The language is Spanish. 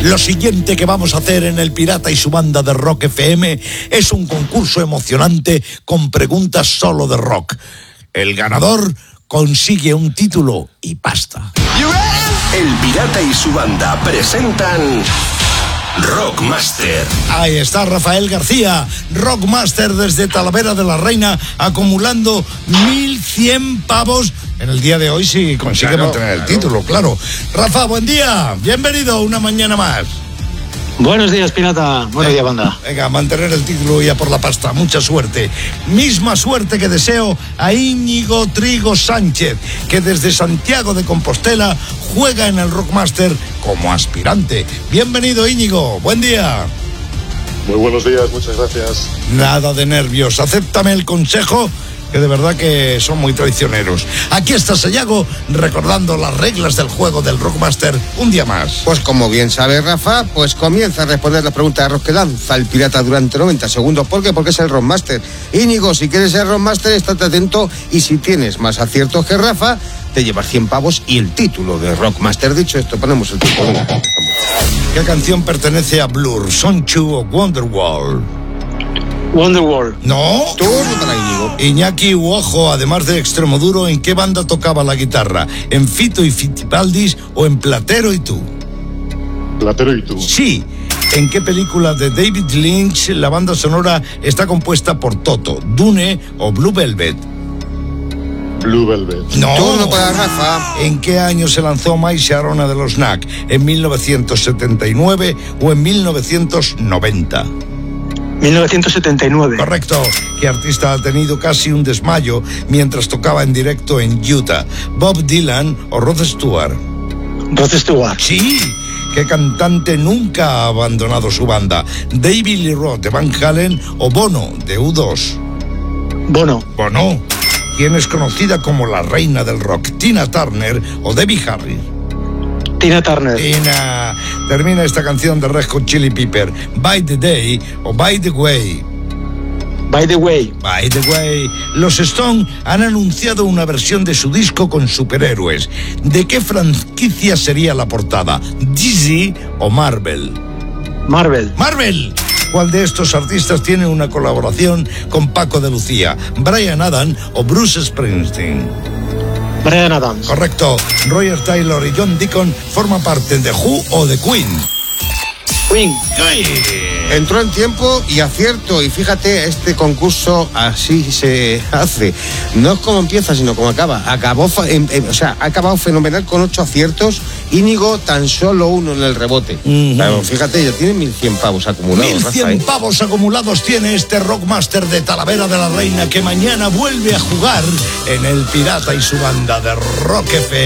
Lo siguiente que vamos a hacer en El Pirata y su banda de Rock FM es un concurso emocionante con preguntas solo de rock. El ganador consigue un título y pasta. El Pirata y su banda presentan Rockmaster. Ahí está Rafael García, Rockmaster desde Talavera de la Reina, acumulando 1.100 pavos. En el día de hoy sí consigue mantener el título, claro. Rafa, buen día, bienvenido una mañana más. Buenos días, Pirata. Buenos días, banda. Venga, mantener el título y a por la pasta. Mucha suerte. Misma suerte que deseo a Íñigo Trigo Sánchez, que desde Santiago de Compostela juega en el Rockmaster como aspirante. Bienvenido, Íñigo. Buen día. Muy buenos días, muchas gracias. Nada de nervios. Acéptame el consejo, que de verdad que son muy traicioneros. Aquí está Sayago recordando las reglas del juego del Rockmaster un día más. Pues como bien sabe Rafa, pues comienza a responder la pregunta de rock que lanza el Pirata durante 90 segundos. ¿Por qué? Porque es el Rockmaster. Íñigo, si quieres ser Rockmaster, estate atento, y si tienes más aciertos que Rafa, te llevas 100 pavos y el título de Rockmaster. Dicho esto, ponemos el título. ¿Qué canción pertenece a Blur? ¿Son Chu o Wonderwall? Wonderwall. ¿No? Turno para Íñigo. Iñaki Uojo, además de Extremoduro, ¿en qué banda tocaba la guitarra? ¿En Fito y Fitipaldis o en Platero y tú? Platero y tú. Sí. ¿En qué película de David Lynch la banda sonora está compuesta por Toto, Dune o Blue Velvet? Blue Velvet. No. Turno para Rafa. ¿En qué año se lanzó My Sharona de los Knack? ¿En 1979 o en 1990? 1979. Correcto. ¿Qué artista ha tenido casi un desmayo mientras tocaba en directo en Utah? ¿Bob Dylan o Rod Stewart? Rod Stewart. Sí. ¿Qué cantante nunca ha abandonado su banda? ¿David Lee Roth de Van Halen o Bono de U2? Bono. Bono. ¿Quién es conocida como la reina del rock? ¿Tina Turner o Debbie Harry? Tina Turner. Tina. Termina esta canción de Red Hot Chili Pepper. ¿By the Day o By the Way? By the Way. By the Way. Los Stones han anunciado una versión de su disco con superhéroes. ¿De qué franquicia sería la portada? ¿DC o Marvel? Marvel. ¡Marvel! ¿Cuál de estos artistas tiene una colaboración con Paco de Lucía? ¿Bryan Adams o Bruce Springsteen? Bryan Adams. Correcto. ¿Roger Taylor y John Deacon forman parte de Who o de Queen? Queen. Entró en tiempo y acierto, y fíjate, este concurso así se hace. No es como empieza, sino como acaba. Ha acabado fenomenal con 8 aciertos. Íñigo tan solo 1 en el rebote. Pero fíjate, ya tiene 1.100 pavos acumulados. 1.100 pavos acumulados tiene este Rockmaster de Talavera de la Reina, que mañana vuelve a jugar en El Pirata y su banda de Rock FM.